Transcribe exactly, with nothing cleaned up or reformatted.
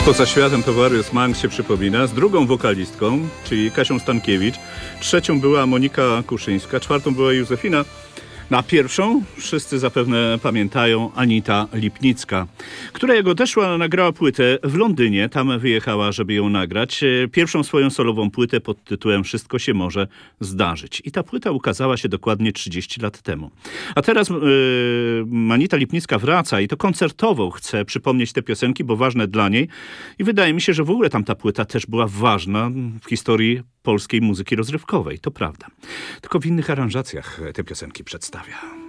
Poza światem to Warius Manx się przypomina z drugą wokalistką, czyli Kasią Stankiewicz. Trzecią była Monika Kuszyńska, czwartą była Józefina. Na pierwszą wszyscy zapewne pamiętają Anita Lipnicka, która jak odeszła, nagrała płytę w Londynie. Tam wyjechała, żeby ją nagrać. Pierwszą swoją solową płytę pod tytułem Wszystko się może zdarzyć. I ta płyta ukazała się dokładnie trzydzieści lat temu. A teraz yy, Anita Lipnicka wraca i to koncertowo chce przypomnieć te piosenki, bo ważne dla niej. I wydaje mi się, że w ogóle tamta płyta też była ważna w historii polskiej muzyki rozrywkowej. To prawda. Tylko w innych aranżacjach te piosenki przedstawia.